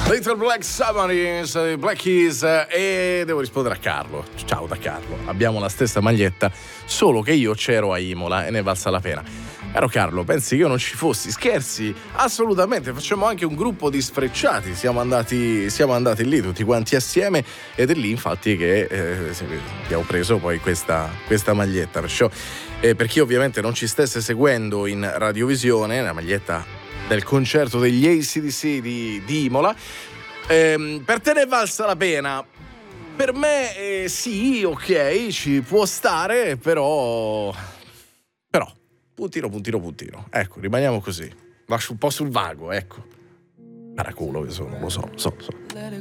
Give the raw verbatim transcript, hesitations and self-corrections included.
Little Black Submarines, Black Keys, e devo rispondere a Carlo. Ciao da Carlo, abbiamo la stessa maglietta, solo che io c'ero a Imola e ne è valsa la pena. Caro Carlo, pensi che io non ci fossi? Scherzi? Assolutamente, facciamo anche un gruppo di sfrecciati, siamo andati, siamo andati lì tutti quanti assieme ed è lì infatti che eh, abbiamo preso poi questa, questa maglietta, perciò, eh, per chi ovviamente non ci stesse seguendo in radiovisione, la maglietta del concerto degli A C D C di, di Imola, ehm, per te ne è valsa la pena? Per me eh, sì, ok, ci può stare, però però puntino, puntino, puntino. Ecco, rimaniamo così. Lascio un po' sul vago, ecco. Paraculo che sono, lo so, so, so.